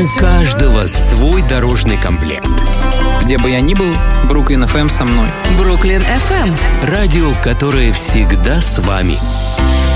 У каждого свой дорожный комплект. Где бы я ни был, Бруклин FM со мной. Бруклин FM. Радио, которое всегда с вами.